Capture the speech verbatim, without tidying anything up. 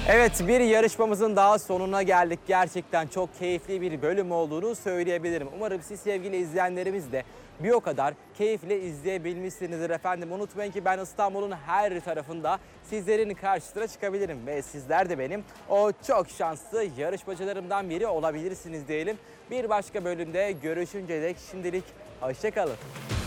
Evet, bir yarışmamızın daha sonuna geldik. Gerçekten çok keyifli bir bölüm olduğunu söyleyebilirim. Umarım siz sevgili izleyenlerimiz de bir o kadar keyifle izleyebilmişsinizdir efendim. Unutmayın ki ben İstanbul'un her tarafında sizlerin karşısına çıkabilirim. Ve sizler de benim o çok şanslı yarışmacılarımdan biri olabilirsiniz diyelim. Bir başka bölümde görüşünceye dek şimdilik hoşça kalın.